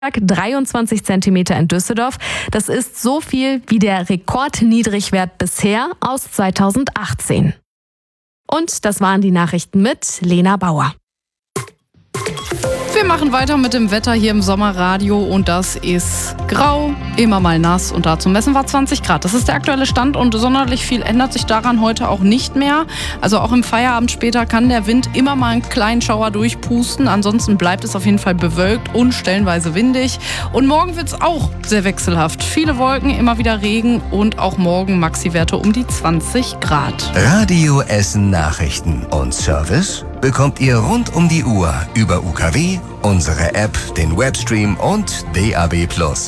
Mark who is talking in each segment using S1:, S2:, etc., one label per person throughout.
S1: 23 Zentimeter in Düsseldorf. Das ist so viel wie der Rekordniedrigwert bisher aus 2018. Und das waren die Nachrichten mit Lena Bauer.
S2: Wir machen weiter mit dem Wetter hier im Sommerradio und das ist grau, immer mal nass und dazu messen wir 20 Grad. Das ist der aktuelle Stand und sonderlich viel ändert sich daran heute auch nicht mehr. Also auch im Feierabend später kann der Wind immer mal einen kleinen Schauer durchpusten. Ansonsten bleibt es auf jeden Fall bewölkt und stellenweise windig. Und morgen wird es auch sehr wechselhaft. Viele Wolken, immer wieder Regen und auch morgen Maxi-Werte um die 20 Grad.
S3: Radio Essen Nachrichten und Service bekommt ihr rund um die Uhr über UKW, unsere App, den Webstream und DAB+.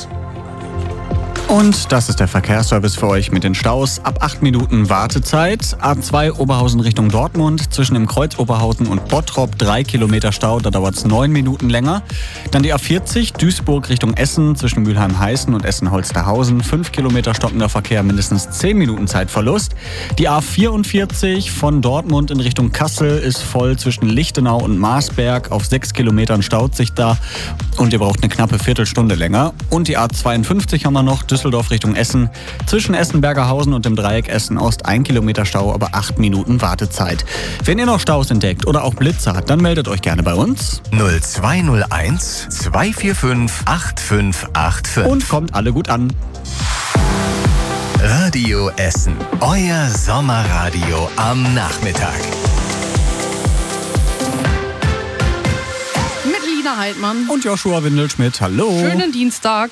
S4: Und das ist der Verkehrsservice für euch mit den Staus. Ab 8 Minuten Wartezeit. A2 Oberhausen Richtung Dortmund. Zwischen dem Kreuz Oberhausen und Bottrop 3 Kilometer Stau. Da dauert es 9 Minuten länger. Dann die A40 Duisburg Richtung Essen. Zwischen Mülheim-Heißen und Essen-Holsterhausen. 5 Kilometer stockender Verkehr, mindestens 10 Minuten Zeitverlust. Die A44 von Dortmund in Richtung Kassel ist voll zwischen Lichtenau und Marsberg. Auf 6 Kilometern staut sich da. Und ihr braucht eine knappe Viertelstunde länger. Und die A52 haben wir noch. Düsseldorf Richtung Essen. Zwischen Essen-Bergerhausen und dem Dreieck Essen-Ost 1 Kilometer Stau, aber 8 Minuten Wartezeit. Wenn ihr noch Staus entdeckt oder auch Blitze habt, dann meldet euch gerne bei uns.
S3: 0201 245 8585.
S4: Und kommt alle gut an.
S3: Radio Essen, euer Sommerradio am Nachmittag.
S2: Mit Lina Heidmann
S4: Und Joshua Windelschmidt, hallo.
S2: Schönen Dienstag.